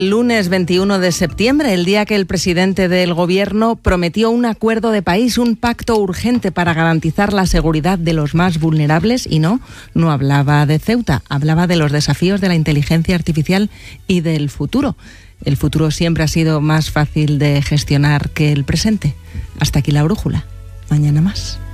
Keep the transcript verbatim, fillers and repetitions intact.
Lunes veintiuno de septiembre, el día que el presidente del Gobierno prometió un acuerdo de país, un pacto urgente para garantizar la seguridad de los más vulnerables, y no, no hablaba de Ceuta, hablaba de los desafíos de la inteligencia artificial y del futuro. El futuro siempre ha sido más fácil de gestionar que el presente. Hasta aquí la brújula. Mañana más.